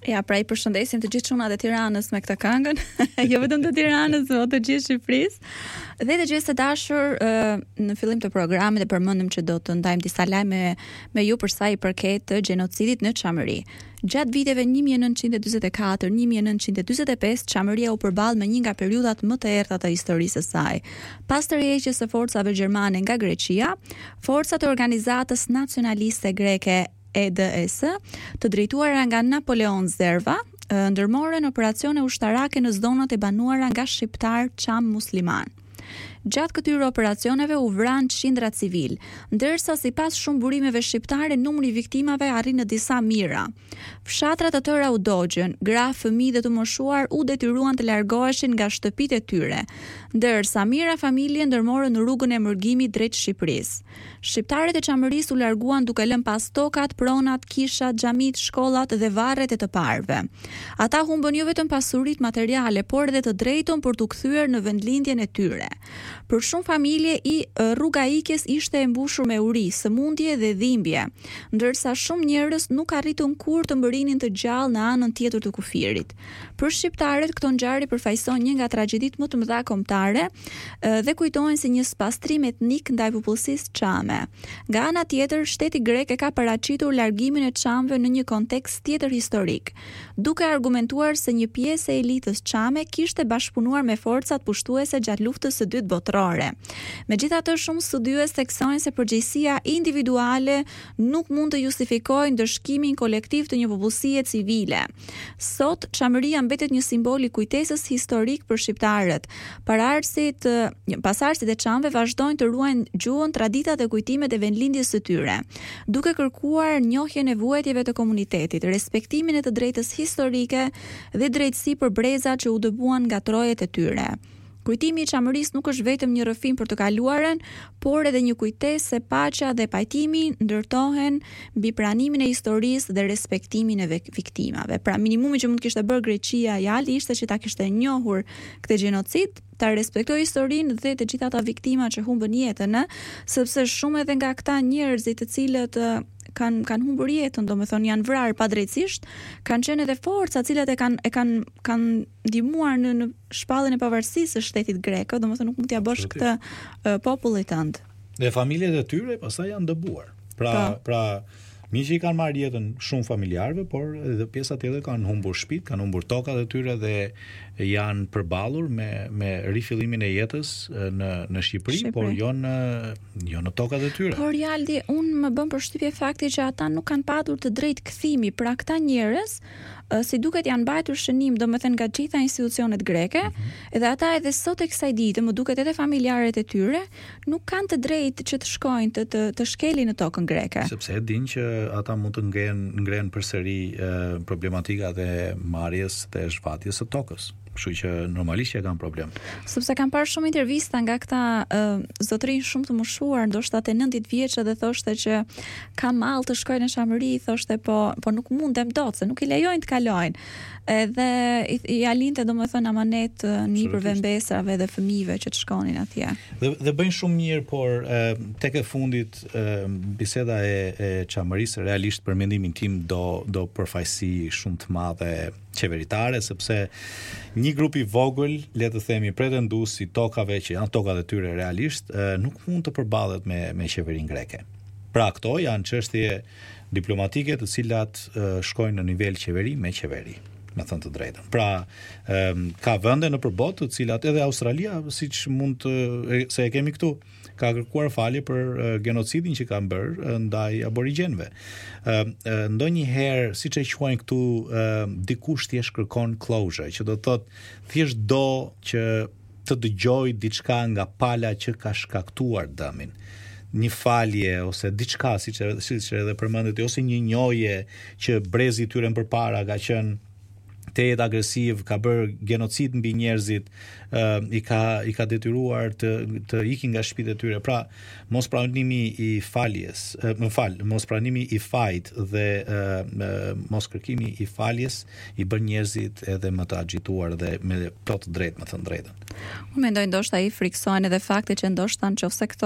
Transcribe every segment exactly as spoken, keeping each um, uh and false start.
Ja, pra i përshëndesim të gjithë çunat e Tiranës me këtë këngën, jo vetëm të Tiranës, por të gjithë Shqipërisë. Dhe të gjithë të dashur, në fillim të programit e përmendëm që do të ndajmë disa lajme me ju për sa i përket të gjenocidit në Çamëri. Gjatë viteve një mijë e nëntëqind e dyzet e katër - një mijë e nëntëqind e dyzet e pesë, Çamëria u përball me një nga periudhat më të errta të historisë së saj. Pas tërheqjes së forcave gjermane nga Greqia, forcat e organizatës nacionaliste greke E D S, të drejtuara nga Napoleon Zerva, ndërmorën operacione ushtarake në zonat e banuara nga shqiptar çam musliman. Gjatë këtyre operacioneve u vran qindra civil, ndërsa sipas shumë burimeve shqiptare numri i viktimave arrin në disa mijëra. Fshatra të tëra u dogjën, gra, fëmijë dhe të moshuar u detyruan të largoheshin nga shtëpitë e tyre, ndërsa mijëra familje ndërmorën në rrugën e Mërgimit drejt Shqipërisë. Shqiptarët e Çamërisë u larguan duke lënë pas tokat, pronat, kishat, xhamit, shkollat dhe varret e të parëve. Ata humbën jo vetëm pasuritë materiale, por edhe të drejtën për t'u kthyer në vendlindjen e tyre. Për shumë familje i rruga ikjes ishte e mbushur me uri, sëmundje dhe dhimbje, ndërsa shumë njerëz nuk arritën kurrë të mbërrinin të gjallë në anën tjetër të kufirit. Për shqiptarët këto ngjarje përfaqësojnë një nga tragjeditë më të mëdha kombëtare dhe kujtojnë si një spastrim etnik ndaj popullsisë çame. Nga ana tjetër, shteti grek e ka paraqitur largimin e çamëve në një kontekst tjetër historik, duke argumentuar se një pjesë e elitës çame kishte bashkëpunuar me forcat pushtuese gjatë luftës së dytë botërore. Megjithatë, shumë studiues theksojnë se përgjegjësia individuale nuk mund të justifikojë ndëshkimin kolektiv të një popullsie civile. Sot Çamëria mbetet një simbol i kujtesës historik për shqiptarët. Pararësit, pasardhësit e çamëve vazhdojnë të ruajnë gjuhën, traditat dhe kujtimet e vendlindjes së tyre, duke kërkuar njohjen e vuajtjeve të komunitetit, respektimin e të drejtës historike dhe drejtësi për brezat që u dëbuan nga trojet e tyre. Kujtimi i Çamërisë nuk është vetëm një rrëfim për të kaluarën, por edhe një kujtesë se paqja dhe pajtimi ndërtohen mbi pranimin e historisë dhe respektimin e viktimave. Pra minimumi që mund kishte bërë Greqia jali ishte që ta kishte njohur këtë gjenocid, ta respektoj historinë dhe të gjitha ata viktima që humbën jetën, sepse shumë edhe nga këta njerëzit të cilët kanë kanë humbur jetën, domethënë janë vrarë padrejtisht, kanë qenë edhe forca të cilat e kanë e kanë kanë ndihmuar në, në shpalljen e pavarësisë së shtetit grek, domethënë nuk mund t'ia bësh këtë uh, popullit tënd. Dhe familjet e tyre pastaj janë dëbuar. Pra, pa. pra miqë i kanë marrë jetën shumë familjarëve, por edhe pjesa tjetër kanë humbur shtëpitë, kanë humbur tokat e tyre dhe janë përballur me me rifillimin e jetës në në Shqipëri, Shqipëri. por jo në jo në tokat e tyre. Por Jaldi, unë më bën përshtypje fakti që ata nuk kanë patur të drejtë kthimi, pra këta njerëz si duket janë mbajtur shënim, domethënë nga gjitha institucionet greke, mm-hmm. dhe ata edhe sot e kësaj dite, më duket edhe familjarët e tyre, nuk kanë të drejtë që të shkojnë të të, të shkelin në tokën greke. Sepse e dinë që ata mund të ngren ngren përsëri problematikat e marrjes dhe zhvatjes së tokës. Kështu që normalisht që kanë problem. Sepse kam parë shumë intervista nga këta uh, zotërinj shumë të moshuar, ndoshta te nëntëdhjetë vjeçë, dhe thoshte që ka mall të shkojnë në Çamëri, thoshte po po nuk mundem dot, se nuk i lejojnë të kalojnë. Edhe i, i alinte domethënë amanet një për vembesave dhe fëmijëve që të shkonin atje. Dhe, dhe bëjnë shumë mirë, por e, tek e fundit e, biseda e, e Çamërisë realisht për mendimin tim do do përfaqësi shumë të madhe qeveritare, sepse një grup i vogël, le të themi pretendues i tokave që janë tokat e tyre realisht, e, nuk mund të përballet me me qeverinë greke. Pra këto janë çështje diplomatike të cilat e, shkojnë në nivel qeveri me qeveri, me thënë të drejtën. Pra, um, ka vende në përbot të cilat edhe Australia, siç mund të, se e kemi këtu, ka kërkuar falje për uh, genocidin që kanë bërë uh, ndaj aborigjenëve. Uh, uh, ndonjëherë, siç e quajnë këtu, uh, dikush thjesht kërkon closure, që do të thotë thjesht do që të dëgjoj diçka nga pala që ka shkaktuar dëmin. Një falje ose diçka, siç siç edhe përmendet, ose një njohje që brezi i tyre përpara ka qenë të jetë agresiv, ka bërë genocid mbi njerëzit, uh, i ka i ka detyruar të të ikin nga shtëpitë e tyre. Pra, mos pranimi i faljes, uh, më fal, mos pranimi i fajt dhe uh, uh, mos kërkimi i faljes i bën njerëzit edhe më të agituar dhe me plot drejt, më thënë drejtën. Unë mendoj ndoshta i friksojnë edhe fakti që ndoshta nëse këto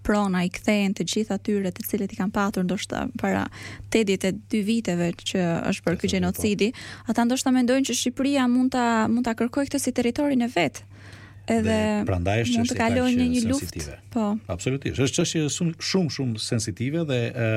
prona i kthehen të gjithë atyre të cilët i kanë patur ndoshta para tetëdhjetë e dy viteve që është bërë ky gjenocidi, ata ndoshta mendojnë që Shqipëria mund ta mund ta kërkojë këtë si territorin e vet. Edhe prandaj është mund të kalojë në një luftë. Po. Absolutisht. Është çështje shumë shumë sensitive dhe e,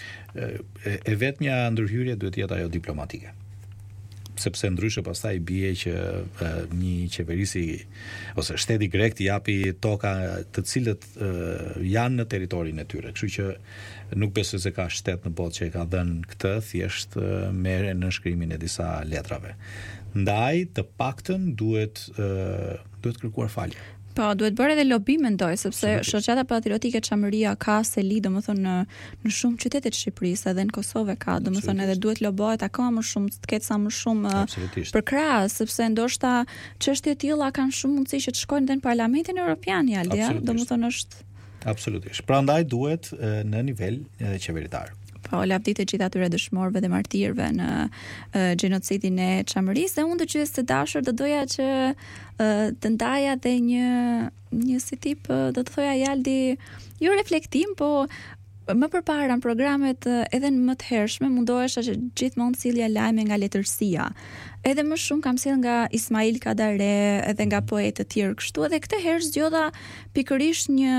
e, e vetmja ndërhyrje duhet të jetë ajo diplomatike. Sepse ndryshe pastaj bie që uh, një qeverisi ose shteti grek të japi toka të cilët uh, janë në territorin e tyre. Kështu që nuk besoj se ka shtet në botë që e ka dhënë këtë, thjesht uh, merren në shkrimin e disa letrave. Ndaj të paktën duhet uh, duhet kërkuar falje. Po, duhet bërë edhe lobi, mendoj, sepse shoqata patriotike Çamëria ka seli, domethënë në në shumë qytete të Shqipërisë, edhe në Kosovë ka, domethënë edhe duhet lobohet akoma më shumë, të ketë sa më shumë përkrahas, sepse ndoshta çështje të tilla kanë shumë mundësi që të shkojnë edhe në Parlamentin Evropian, ja, domethënë është Absolutisht. Prandaj duhet në nivel qeveritar. Po, lavdit e gjithë atyre dëshmorëve dhe martirëve në uh, gjenocidin e Çamërisë, dhe unë dëgjues të dashur do doja që uh, të ndaja dhe një një si tip, uh, do të thoja Jaldi, jo reflektim, po më përpara në programet uh, edhe në më të hershme mundohesha që gjithmonë sillja lajme nga letërsia. Edhe më shumë kam sjell nga Ismail Kadare, edhe nga poetë të tjerë kështu, edhe këtë herë zgjodha pikërisht një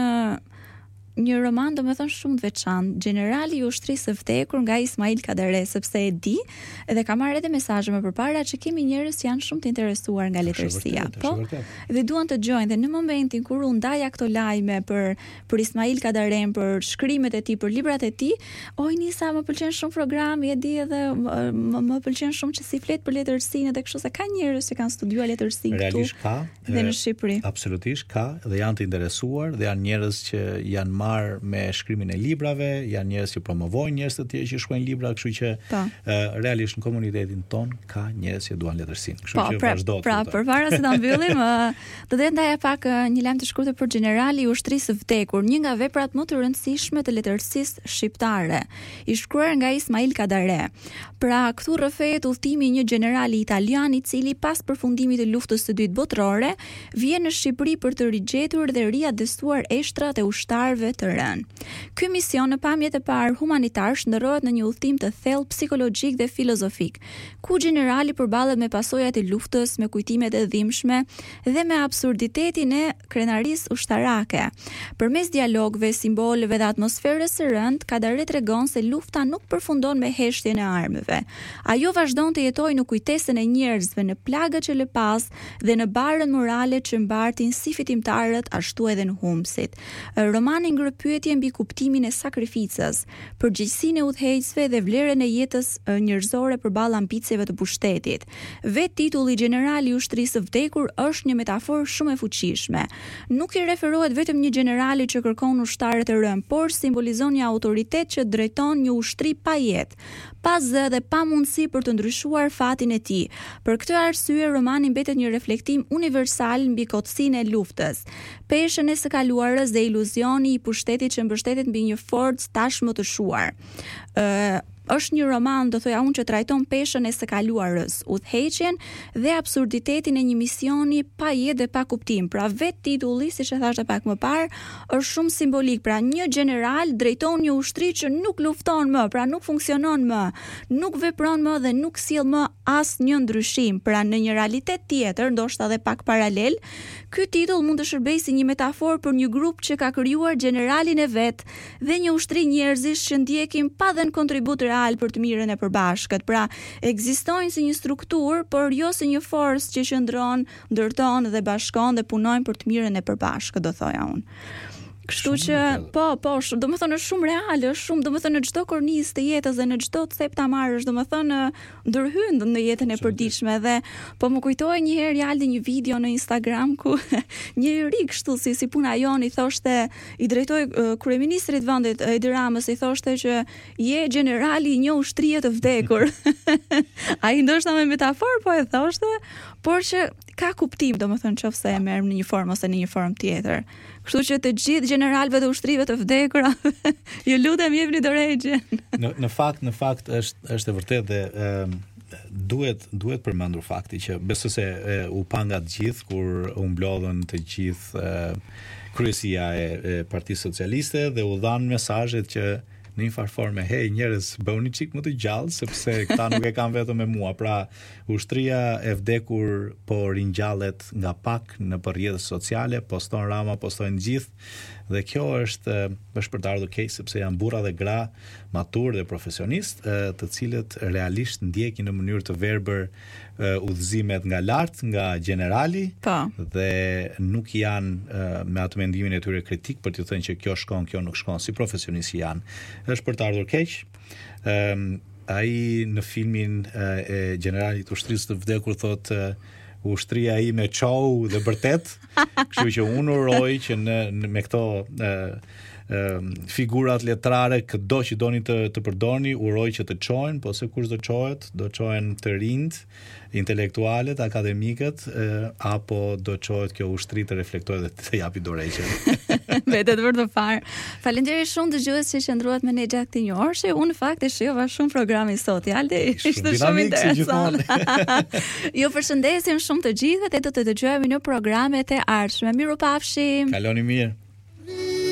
një roman domethënë shumë të veçantë, Generali i ushtrisë së vdekur nga Ismail Kadare, sepse e di edhe kam marrë edhe mesazhe më përpara që kemi njerëz që janë shumë të interesuar nga letërsia, po. Dhe duan të dëgjojnë, dhe në momentin kur u ndaja këto lajme për për Ismail Kadaren, për shkrimet e tij, për librat e tij, oj nisa më pëlqen shumë programi, e di edhe më, më pëlqen shumë që si flet për letërsinë edhe kështu, se ka njerëz që kanë studiuar letërsinë këtu. Realisht ka, dhe në Shqipëri. Absolutisht ka, dhe janë të interesuar, dhe janë njerëz që janë marrë me shkrimin e librave, janë njerëz që promovojnë njerëz të tjerë që shkruajnë libra, kështu që uh, realisht në komunitetin ton ka njerëz që duan letërsinë. Kështu po, që pra, vazhdo. Pra, përpara se ta mbyllim, uh, do të ndaja pak uh, një lajm të shkurtër për Generali i ushtrisë së vdekur, një nga veprat më të rëndësishme të letërsisë shqiptare, i shkruar nga Ismail Kadare. Pra, këtu rrëfehet udhtimi i një generali italian i cili pas përfundimit të luftës së dytë botërore vjen në Shqipëri për të rigjetur dhe riadestuar eshtrat e ushtarëve të rënë. Ky mision në pamje të parë humanitar shndërrohet në një udhtim të thellë psikologjik dhe filozofik, ku generali përballet me pasojat e luftës, me kujtimet e dhimbshme dhe me absurditetin e krenarisë ushtarake. Përmes dialogëve, simboleve dhe atmosferës së rëndë, Kadare tregon se lufta nuk përfundon me heshtjen e armëve. Ajo vazhdon të jetojë në kujtesën e njerëzve, në plagët që lëpas dhe në barën morale që mbartin si fitimtarët ashtu edhe në humbësit. Romani ngre pyetje mbi kuptimin e sakrificës, përgjegjësinë e udhëheqësve dhe vlerën e jetës njerëzore përballë ambicieve të pushtetit. Vetë titulli Generali i ushtrisë së vdekur është një metaforë shumë e fuqishme. Nuk i referohet vetëm një generali që kërkon ushtarë të rënë, por simbolizon një autoritet që drejton një ushtri pa jetë, pa zë dhe pa mundësi për të ndryshuar fatin e tij. Për këtë arsye romani mbetet një reflektim universal mbi kotësinë e luftës, peshën e së kaluarës dhe iluzioni i pushtetit që mbështetet mbi një forcë tashmë të shuar. Ë uh, është një roman, do thoja unë, që trajton peshën e së kaluarës, udhëheqjen dhe absurditetin e një misioni pa jetë dhe pa kuptim. Pra vetë titulli, siç e thashë pak më parë, është shumë simbolik. Pra një general drejton një ushtri që nuk lufton më, pra nuk funksionon më, nuk vepron më dhe nuk sjell më asnjë ndryshim. Pra në një realitet tjetër, ndoshta edhe pak paralel, ky titull mund të shërbejë si një metaforë për një grup që ka krijuar generalin e vet dhe një ushtri njerëzish që ndjekin pa dhënë kontribut për të mirën e përbashkët. Pra, ekzistojnë si një strukturë, por jo si një forcë që qëndron, ndërton dhe bashkon dhe punojnë për të mirën e përbashkët, do thoja unë. Kështu që, po, po, shumë, do më thënë është shumë reale, është shumë, do më thënë në çdo kornizë të jetës dhe në çdo cep ta marrësh, do më thënë ndërhyn në jetën e përditshme. Dhe po më kujtoi një herë Jaldi një video në Instagram ku një ri kështu si si puna jon i thoshte, i drejtoi uh, kryeministrit vendit Edi Ramës, i thoshte që je generali i një ushtrie të vdekur. Ai ndoshta me metaforë po e thoshte, por që ka kuptim, do më thënë, qofse e merr në një formë ose në një formë tjetër. Kështu që të gjithë generalëve të ushtrive të vdekur, ju lutem jepni dorëheqjen. Në në fakt, në fakt është është e vërtetë dhe ë duhet duhet përmendur fakti që besoj se e, u pa nga të gjithë kur u mblodhën të gjithë e, kryesia e, e Partisë Socialiste dhe u dhanë mesazhet që në një farë forme, hey, njerëz, bëuni çik më të gjallë, sepse këta nuk e kanë vetëm me mua. Pra, ushtria e vdekur po ringjallet nga pak në rrjetet sociale, poston Rama, postojnë gjithë, dhe kjo është është për të ardhur keq, sepse janë burra dhe gra matur dhe profesionist, të cilët realisht ndjekin në mënyrë të verbër udhëzimet nga lart, nga generali, pa. Dhe nuk janë me atë mendimin e tyre kritik për të thënë që kjo shkon, kjo nuk shkon, si profesionistë janë. Është për të ardhur keq. Um, ai në filmin uh, e generalit ushtrisë të vdekur thotë uh, ushtria ime çau dhe vërtet, kështu që unë uroj që në, në me këto uh, uh, figurat letrare këdo që doni të të përdorni, uroj që të çojnë, po se kush do çohet, do çohen të rinjt, intelektualet, akademikët, uh, apo do çohet kjo ushtri të reflektojë dhe të japi dorëheqjen. Vetë të vërtet fare. Faleminderit shumë dëgjues që qëndruat me ne gjatë këtij një orë. Unë në fakt e shijova shumë programin sot. Aldi ishte shumë interesant. Ju përshëndesim shumë të gjithëve dhe do të dëgjojmë në programet e ardhshme. Mirupafshim. Kaloni mirë.